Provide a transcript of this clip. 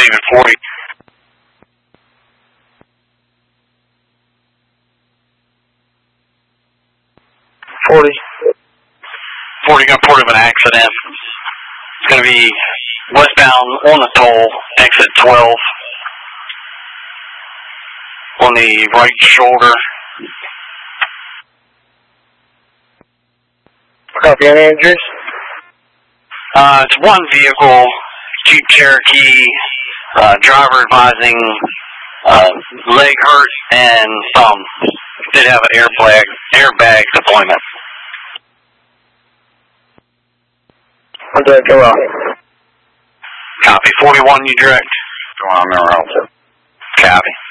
receiving 40. 40. 40 got report of an accident. It's going to be westbound on the toll, exit 12. On the right shoulder. Copy, any injuries? It's one vehicle, Jeep Cherokee, driver advising leg hurt and thumb. Did have an airbag deployment. What did I go out? Copy. 41, you direct. Go on, Mineral. Copy.